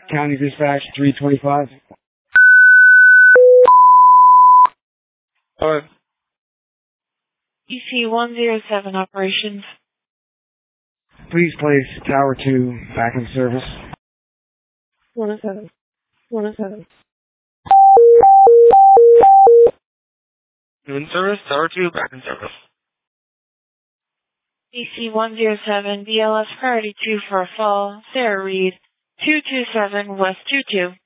County Dispatch 325. Alright. EC 107 operations. Please place Tower 2 back in service. 107. 107. In service, Tower 2, back in service. EC 107, BLS priority 2 for a fall. Sarah Reed, 227 West 22.